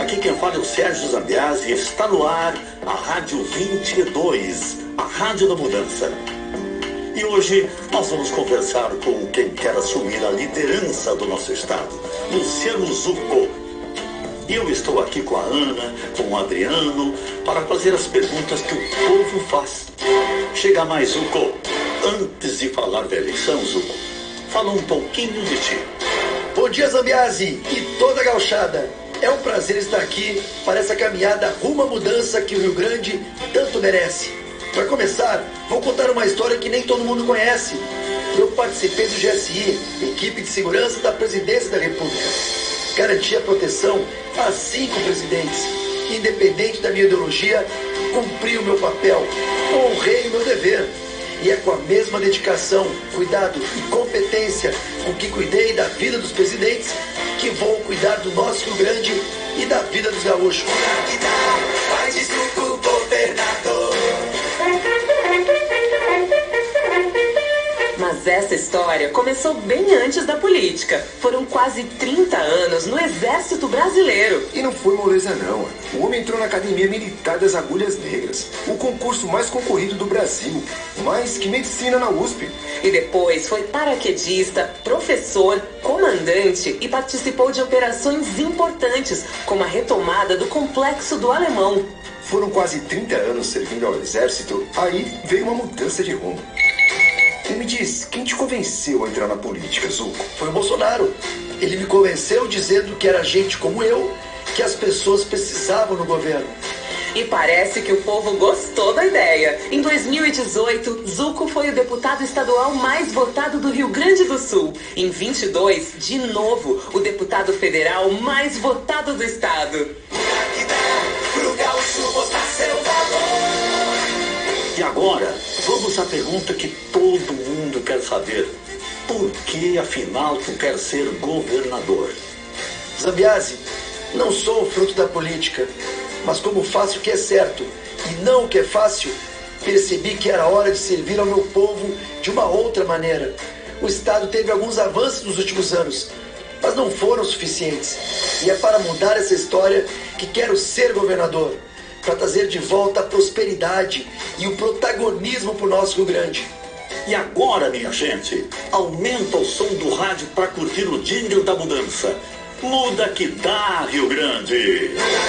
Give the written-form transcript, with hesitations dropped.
Aqui quem fala é o Sérgio Zambiasi e está no ar a Rádio 22, a Rádio da Mudança. E hoje nós vamos conversar com quem quer assumir a liderança do nosso estado, Luciano Zucco. E eu estou aqui com a Ana, com o Adriano, para fazer as perguntas que o povo faz. Chega mais, Zucco. Antes de falar da eleição, Zucco, fala um pouquinho de ti. Bom dia, Zambiasi e toda a gauchada. É um prazer estar aqui para essa caminhada rumo à mudança que o Rio Grande tanto merece. Para começar, vou contar uma história que nem todo mundo conhece. Eu participei do GSI, Equipe de Segurança da Presidência da República. Garanti a proteção a 5 presidentes. Independente da minha ideologia, cumpri o meu papel, honrei o meu dever. E é com a mesma dedicação, cuidado e competência com que cuidei da vida dos presidentes que vou cuidar do nosso Rio Grande e da vida dos gaúchos. Faz Zucco governador. Mas essa história começou bem antes da política. Foram quase 30 anos no Exército Brasileiro. E não foi moleza não. O homem entrou na Academia Militar das Agulhas Negras, o concurso mais concorrido do Brasil, mais que medicina na USP. E depois foi paraquedista, professor, comandante e participou de operações importantes, como a retomada do Complexo do Alemão. Foram quase 30 anos servindo ao Exército, aí veio uma mudança de rumo. E me diz, quem te convenceu a entrar na política, Zucco? Foi o Bolsonaro. Ele me convenceu dizendo que era gente como eu, que as pessoas precisavam no governo. E parece que o povo gostou da ideia. Em 2018, Zucco foi o deputado estadual mais votado do Rio Grande do Sul. Em 22, de novo, o deputado federal mais votado do estado. E agora, vamos à pergunta que todo mundo quer saber. Por que, afinal, tu quer ser governador? Zambiasi, não sou o fruto da política, mas como faço o que é certo e não o que é fácil, percebi que era hora de servir ao meu povo de uma outra maneira. O Estado teve alguns avanços nos últimos anos, mas não foram suficientes. E é para mudar essa história que quero ser governador, para trazer de volta a prosperidade e o protagonismo para o nosso Rio Grande. E agora, minha gente, aumenta o som do rádio para curtir o jingle da mudança. Muda que dá, Rio Grande!